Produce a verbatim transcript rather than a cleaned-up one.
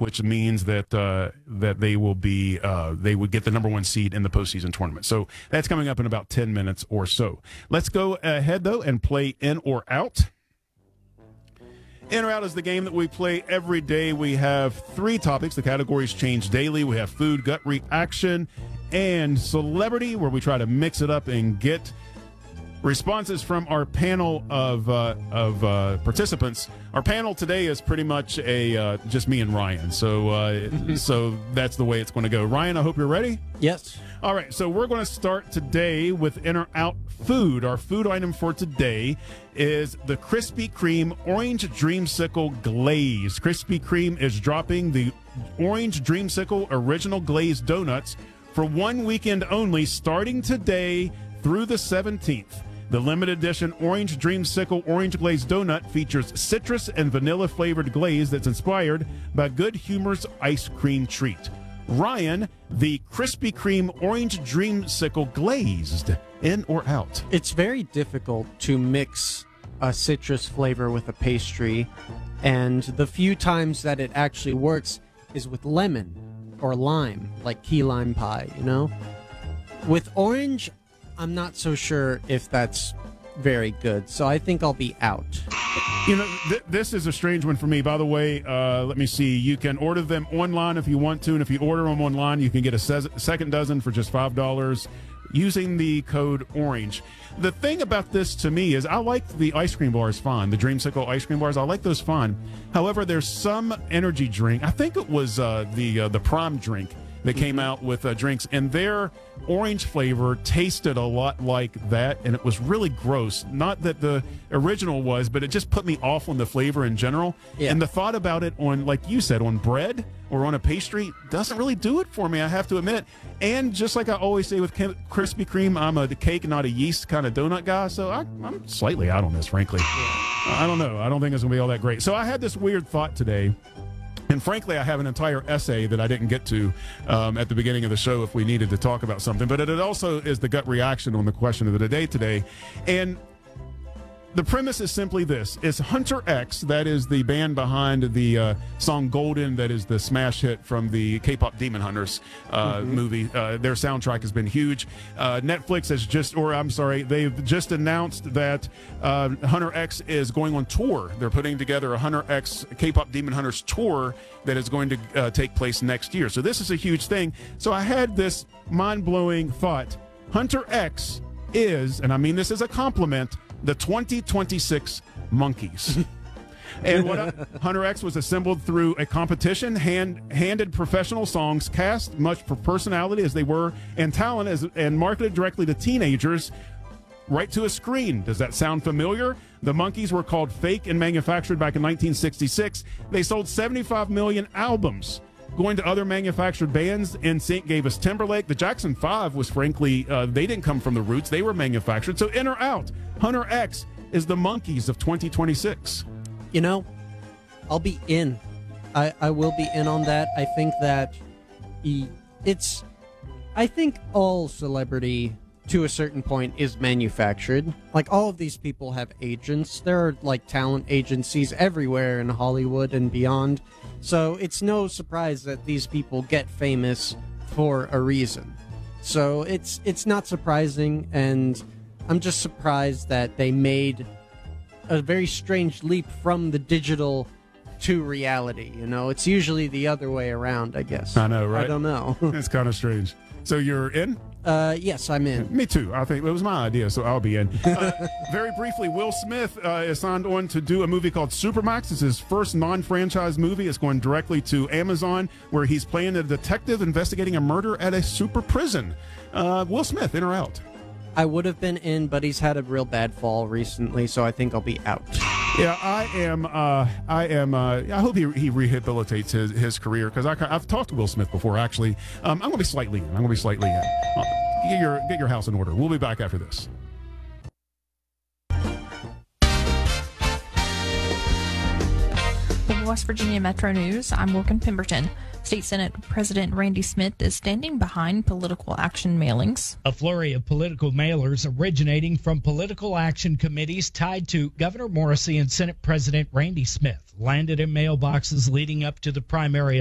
which means that uh, that they will be uh, they would get the number one seed in the postseason tournament. So that's coming up in about ten minutes or so. Let's go ahead though and play In or Out. In or Out is the game that we play every day. We have three topics. The categories change daily. We have food, gut reaction, and celebrity, where we try to mix it up and get responses from our panel of uh, of uh, participants. Our panel today is pretty much a uh, just me and Ryan. So uh, so that's the way it's going to go. Ryan, I hope you're ready. Yes. All right, so we're going to start today with In or Out food. Our food item for today is the Krispy Kreme Orange Dreamsicle Glaze. Krispy Kreme is dropping the Orange Dreamsicle Original Glazed Donuts for one weekend only, starting today through the seventeenth. The limited edition Orange Dreamsicle Orange Glazed Donut features citrus and vanilla flavored glaze that's inspired by Good Humor's ice cream treat. Ryan, the Krispy Kreme Orange Dreamsicle Glazed, In or Out? It's very difficult to mix a citrus flavor with a pastry, and the few times that it actually works is with lemon or lime, like key lime pie, you know? With orange, I'm not so sure if that's very good, so I think I'll be out. You know, th- this is a strange one for me. By the way, uh, let me see. You can order them online if you want to, and if you order them online, you can get a se- second dozen for just five dollars using the code ORANGE. The thing about this to me is I like the ice cream bars fine, the Dreamsicle ice cream bars. I like those fine. However, there's some energy drink. I think it was uh, the uh, the Prime drink that came out with uh, drinks, and their orange flavor tasted a lot like that, and it was really gross. Not that the original was, but it just put me off on the flavor in general. Yeah. And the thought about it on, like you said, on bread or on a pastry doesn't really do it for me, I have to admit. And just like I always say with Krispy Kreme, I'm a cake, not a yeast kind of donut guy, so I, I'm slightly out on this, frankly. I don't know. I don't think it's going to be all that great. So I had this weird thought today. And frankly, I have an entire essay that I didn't get to um, at the beginning of the show if we needed to talk about something. But it also is the gut reaction on the question of the day today. And the premise is simply this. It's Hunter X, that is the band behind the uh, song Golden, that is the smash hit from the K-pop Demon Hunters uh, mm-hmm. movie. Uh, their soundtrack has been huge. Uh, Netflix has just, or I'm sorry, they've just announced that uh, Hunter X is going on tour. They're putting together a Hunter X K-pop Demon Hunters tour that is going to uh, take place next year. So this is a huge thing. So I had this mind-blowing thought. Hunter X is, and I mean this as a compliment, the twenty twenty-six Monkees. And what I, Hunter X was assembled through a competition, hand, handed professional songs, cast much for personality as they were, and talent, as, and marketed directly to teenagers right to a screen. Does that sound familiar? The Monkees were called Fake and manufactured back in nineteen sixty-six. They sold seventy-five million albums. Going to other manufactured bands, N Sync gave us Timberlake. The Jackson Five was, frankly, uh, they didn't come from the roots. They were manufactured. So In or Out, Hunter X is the Monkees of twenty twenty-six. You know, I'll be in. I, I will be in on that. I think that he, it's... I think all celebrity, to a certain point, is manufactured. Like, all of these people have agents. There are, like, talent agencies everywhere in Hollywood and beyond. So it's no surprise that these people get famous for a reason. So it's it's not surprising, and I'm just surprised that they made a very strange leap from the digital to reality. You know, it's usually the other way around, I guess. I know, right? I don't know. It's kind of strange. So you're in? Uh, yes, I'm in. Me too. I think it was my idea, so I'll be in. Uh, very briefly, Will Smith uh, is signed on to do a movie called Supermax. It's his first non-franchise movie. It's going directly to Amazon, where he's playing a detective investigating a murder at a super prison. Uh, Will Smith, in or out? I would have been in, but he's had a real bad fall recently, so I think I'll be out. Yeah, I am. Uh, I am. Uh, I hope he, he rehabilitates his, his career, because I've talked to Will Smith before. Actually, um, I'm going to be slightly in. I'm going to be slightly in. Uh, get your get your house in order. We'll be back after this. From West Virginia Metro News, I'm Morgan Pemberton. State Senate President Randy Smith is standing behind political action mailings. A flurry of political mailers originating from political action committees tied to Governor Morrisey and Senate President Randy Smith landed in mailboxes leading up to the primary